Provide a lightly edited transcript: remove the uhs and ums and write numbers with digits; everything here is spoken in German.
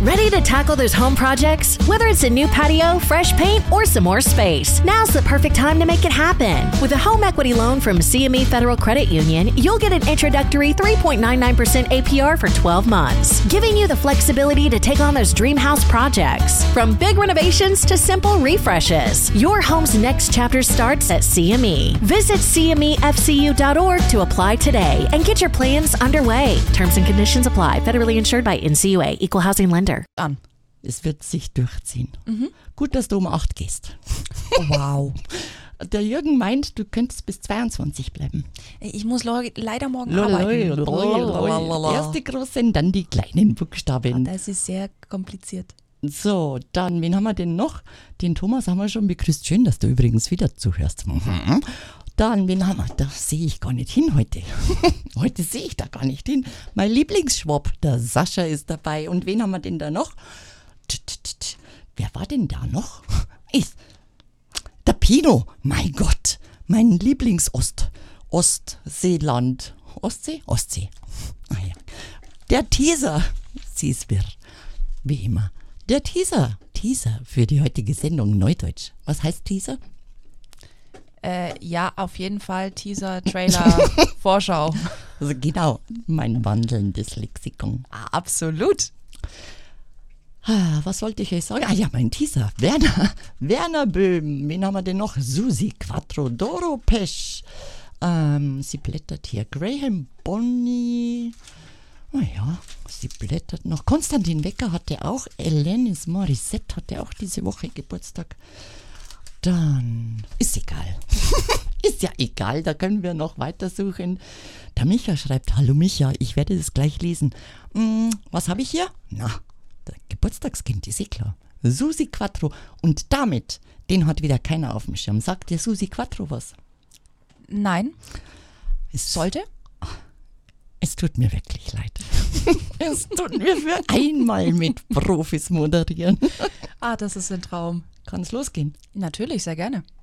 Ready to tackle those home projects? Whether it's a new patio, fresh paint, or some more space, now's the perfect time to make it happen. With a home equity loan from CME Federal Credit Union, you'll get an introductory 3.99% APR for 12 months, giving you the flexibility to take on those dream house projects. From big renovations to simple refreshes, your home's next chapter starts at CME. Visit CMEFCU.org to apply today and get your plans underway. Terms and conditions apply. Federally insured by NCUA. Equal Housing Lender. An. Es wird sich durchziehen. Gut, dass du um 8 gehst. Oh, wow. Der Jürgen meint, du könntest bis 22 bleiben. Ich muss leider morgen arbeiten. Erst die großen, dann die kleinen Buchstaben. Das ist sehr kompliziert. So, dann, wen haben wir denn noch? Den Thomas haben wir schon begrüßt. Schön, dass du übrigens wieder zuhörst. Dann, wen haben wir? Da sehe ich gar nicht hin heute. Heute sehe ich da gar nicht hin. Mein Lieblingsschwab, der Sascha ist dabei. Und wen haben wir denn da noch? Wer war denn da noch? Der Pino. Mein Gott, mein Ostseeland. Ostsee? Ostsee. Ah, ja. Der Teaser. Sie ist wirr. Wie immer. Der Teaser für die heutige Sendung Neudeutsch. Was heißt Teaser? Ja, auf jeden Fall Teaser, Trailer, Vorschau. Also genau, mein wandelndes Lexikon. Absolut. Was wollte ich euch sagen? Ah ja, mein Teaser. Werner Böhm. Wen haben wir denn noch? Susi Quattro, Doro Pesch. Sie blättert hier. Graham Bonney. Naja, sie blättert noch. Konstantin Wecker hatte auch. Alanis Morissette hatte auch diese Woche Geburtstag. Dann ist egal. Ist ja egal, da können wir noch weitersuchen. Der Micha schreibt, hallo Micha, ich werde das gleich lesen. Was habe ich hier? Na, der Geburtstagskind, ist eh klar. Susi Quattro. Und damit, den hat wieder keiner auf dem Schirm. Sagt dir Susi Quattro was? Nein. Es sollte? Es tut mir wirklich leid. Es tut mir für einmal mit Profis moderieren. Das ist ein Traum. Kann es losgehen? Natürlich, sehr gerne.